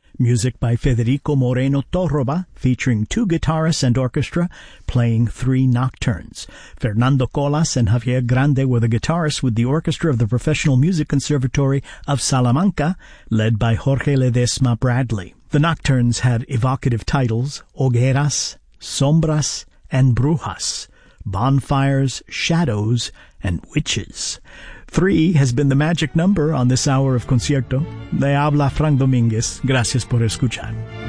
Music by Federico Moreno Torroba, featuring 2 guitarists and orchestra, playing 3 nocturnes. Fernando Colas and Javier Grande were the guitarists with the orchestra of the Professional Music Conservatory of Salamanca, led by Jorge Ledesma Bradley. The nocturnes had evocative titles: Hogueras, Sombras, and Brujas, Bonfires, Shadows, and Witches. 3 has been the magic number on this hour of Concierto. Le habla Frank Domínguez. Gracias por escuchar.